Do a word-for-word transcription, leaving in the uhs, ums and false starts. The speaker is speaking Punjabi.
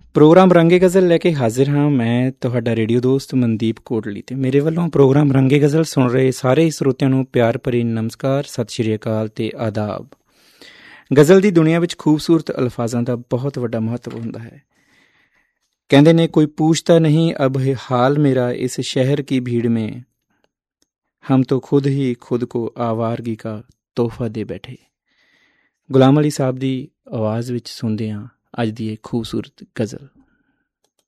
ਪ੍ਰੋਗਰਾਮ ਰੰਗੇ ਗਜ਼ਲ ਲੈ ਕੇ ਹਾਜ਼ਰ ਹਾਂ ਮੈਂ ਤੁਹਾਡਾ ਰੇਡੀਓ ਦੋਸਤ ਮਨਦੀਪ ਕੋਟਲੀ ਅਤੇ ਮੇਰੇ ਵੱਲੋਂ ਪ੍ਰੋਗਰਾਮ ਰੰਗੇ ਗਜ਼ਲ ਸੁਣ ਰਹੇ ਸਾਰੇ ਸਰੋਤਿਆਂ ਨੂੰ ਪਿਆਰ ਭਰੀ ਨਮਸਕਾਰ, ਸਤਿ ਸ਼੍ਰੀ ਅਕਾਲ ਅਤੇ ਆਦਾਬ। ਗਜ਼ਲ ਦੀ ਦੁਨੀਆ ਵਿੱਚ ਖੂਬਸੂਰਤ ਅਲਫਾਜ਼ਾਂ ਦਾ ਬਹੁਤ ਵੱਡਾ ਮਹੱਤਵ ਹੁੰਦਾ ਹੈ। ਕਹਿੰਦੇ ਨੇ ਕੋਈ ਪੁੱਛਤਾ ਨਹੀਂ ਅਬ ਹੈ ਹਾਲ ਮੇਰਾ ਇਸ ਸ਼ਹਿਰ ਕੀ ਭੀੜ ਮੇਂ, ਹਮ ਤੋਂ ਖੁਦ ਹੀ ਖੁਦ ਕੋ ਆਵਾਰਗੀ ਕਾ ਤੋਹਫਾ ਦੇ ਬੈਠੇ। ਗੁਲਾਮ ਅਲੀ ਸਾਹਿਬ ਦੀ ਆਵਾਜ਼ ਵਿੱਚ ਸੁਣਦੇ ਹਾਂ ਅੱਜ ਦੀ ਇਹ ਖੂਬਸੂਰਤ ਗਜ਼ਲ।